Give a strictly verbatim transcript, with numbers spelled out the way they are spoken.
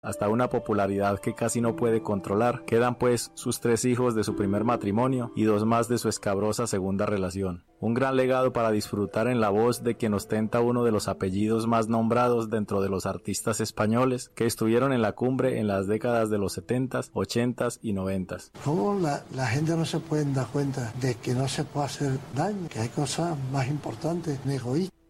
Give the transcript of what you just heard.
hasta una popularidad que casi no puede controlar. Quedan pues sus tres hijos de su primer matrimonio y dos más de su escabrosa segunda relación. Un gran legado para disfrutar en la voz de quien ostenta uno de los apellidos más nombrados dentro de los artistas españoles que estuvieron en la cumbre en las décadas de los setentas, ochentas y noventas. ¿Cómo la, la gente no se puede dar cuenta de que no se puede hacer daño? Que hay cosas más importantes, egoístas.